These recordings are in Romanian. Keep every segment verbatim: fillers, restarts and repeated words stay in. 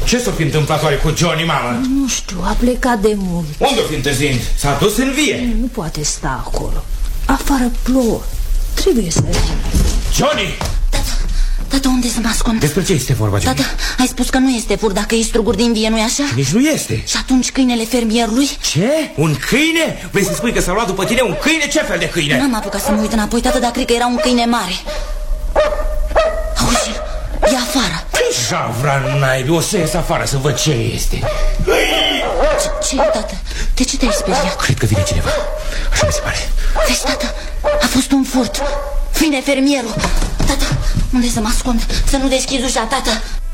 Ce s-o fi întâmplat oare cu Johnny, mamă? Nu știu, a plecat de mult. Unde-o fi întârziind? S-a dus în vie. Nu poate sta acolo. Afară plouă. Trebuie să vină. Johnny! Tata, tata, unde să mă ascund? Despre ce este vorba, Johnny? Tata, ai spus că nu este fur dacă e struguri din vie, nu-i așa? Nici nu este. Și atunci câinele fermierului? Ce? Un câine? Vrei să spui că s-a luat după tine un câine? Ce fel de câine? N-am apucat să mă uit înapoi, tata, dar cred că era un câine mare. Auzi, e afară. Javra naibii, o să ies afară să văd ce este. Ce, ce tată? De ce te-ai speriat? Cred că vine cineva. Așa mi se pare. Vezi, tată, a fost un furt. Vine fermierul. Tata, unde să mă ascund? Să nu deschizi ușa, tată.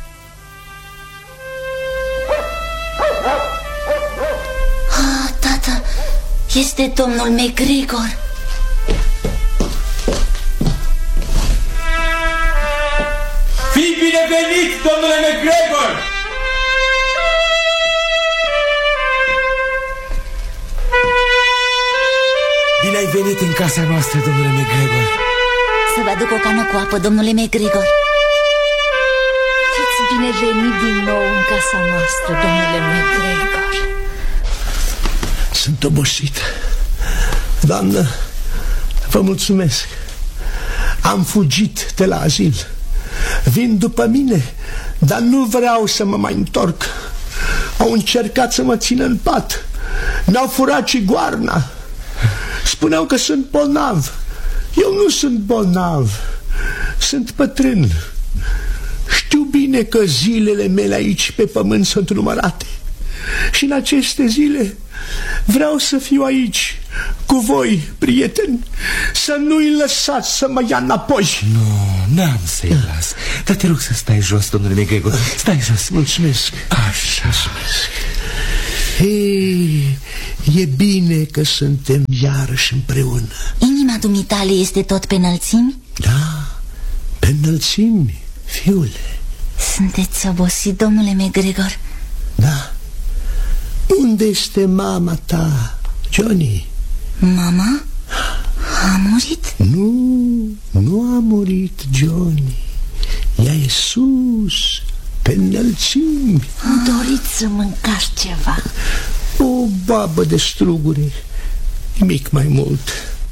Ah, tată, este domnul McGregor. Fii binevenit, domnule McGregor! Bine ai venit în casa noastră, domnule McGregor. Să vă aduc o cană cu apă, domnule McGregor. Fiți binevenit din nou în casa noastră, domnule McGregor. Sunt obosit. Doamnă, vă mulțumesc. Am fugit de la azil. Vin după mine, dar nu vreau să mă mai întorc. Au încercat să mă țină în pat. Mi-au furat cigoarna. Spuneau că sunt bolnav. Eu nu sunt bolnav. Sunt bătrân. Știu bine că zilele mele aici pe pământ sunt numărate. Și în aceste zile vreau să fiu aici cu voi, prieteni. Să nu-i lăsați să mă ia înapoi. Nu, n-am să-i las. Dar te rog să stai jos, domnule McGregor. Stai jos. Mulțumesc. Așa. Mulțumesc. Hei, e bine că suntem iarăși împreună. Inima dumitale este tot pe înălțimi? Da, pe înălțimi, fiule. Sunteți obosit, domnule McGregor? Da. Unde este mama ta, Johnny? Mama? A murit? Nu, nu a murit, Johnny. Ea e sus, pe înălțimi. Doriți să mâncați ceva? O babă de struguri, nimic mai mult.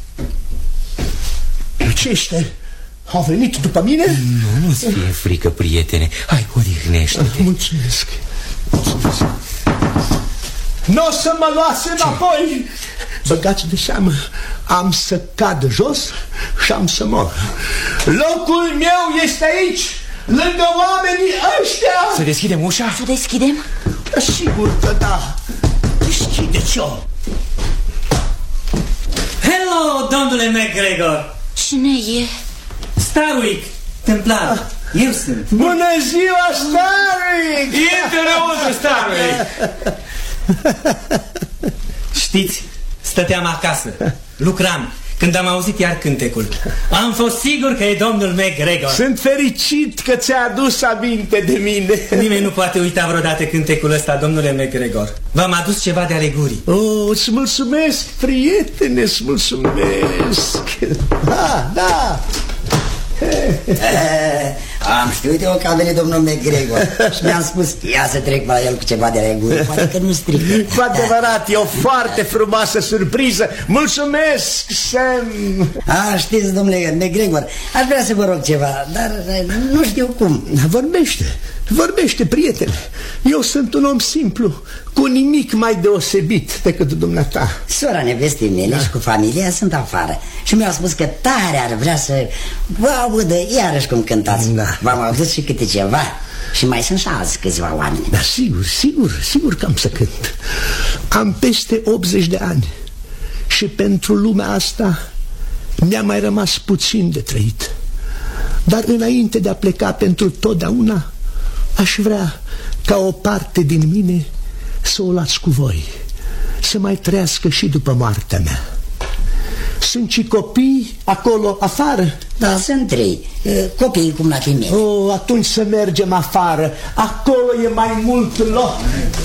Ce este? Au venit după mine? Nu, nu-ți fie frică, prietene. Hai, odihnește-te. Mulțumesc. Mulțumesc. N-o să mă luați înapoi. Băgați de seamă, am să cad jos și am să mor. Locul meu este aici, lângă oamenii ăștia. Să deschidem ușa? Să deschidem? Sigur că da. Deschideți-o. Hello, domnule McGregor. Cine e? Starwick, templar. Eu sunt. Bună ziua, Starwick! Intră înăuntru, Starwick! Știți, stăteam acasă, lucram, când am auzit iar cântecul. Am fost sigur că e domnul McGregor. Sunt fericit că ți-a adus aminte de mine. Nimeni nu poate uita vreodată cântecul ăsta, domnule McGregor. V-am adus ceva de alegurii. Oh, îți mulțumesc, prietene, îți mulțumesc. Da, da. Am știut eu că a venit domnul McGregor și mi-am spus, ia să trec la el cu ceva de reguli. Poate că nu strică. Cu adevărat, e o foarte frumoasă surpriză. Mulțumesc, Sam. A, știți, domnule McGregor, aș vrea să vă rog ceva, dar nu știu cum. Vorbește, vorbește, prietene. Eu sunt un om simplu, cu nimic mai deosebit decât dumneata. Sora nevestei mele, da, și cu familia sunt afară și mi-au spus că tare ar vrea să vă audă iarăși cum cântați. Da. V-am auzit și câte ceva. Și mai sunt și alți câțiva oameni. Da, sigur, sigur, sigur că am să cânt. Am peste optzeci de ani și pentru lumea asta mi-a mai rămas puțin de trăit. Dar înainte de a pleca pentru totdeauna, aș vrea ca o parte din mine să o las cu voi, să mai trăiască și după moartea mea. Sunt și copii acolo afară? Da, sunt trei. Copiii cum la tine. Oh, atunci să mergem afară. Acolo e mai mult loc.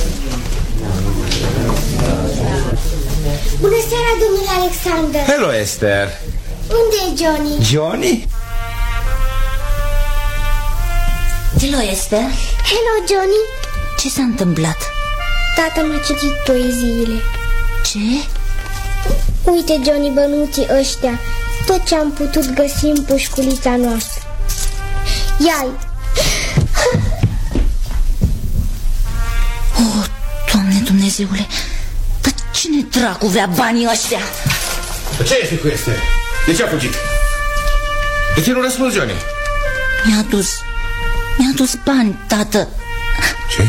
Bună seara, domnule Alexander. Hello, Esther. Unde e Johnny? Johnny? Hello, Esther. Hello, Johnny. Ce s-a întâmplat? Tata m-a citit poeziile. Ce? Uite, Johnny, bănuții ăștia, tot ce am putut găsi în pușculița noastră. Ia-i! Oh, Doamne Dumnezeule, dar cine dracu vrea banii ăștia? Ce este cu este? De ce a fugit? De ce nu răspunzi, Johnny? Mi-a dus, mi-a dus bani, tată. Ce?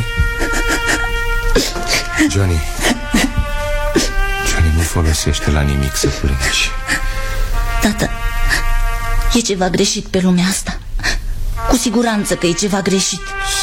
Johnny, Johnny, nu folosește la nimic să plângi. Tată, e ceva greșit pe lumea asta. Cu siguranță că e ceva greșit.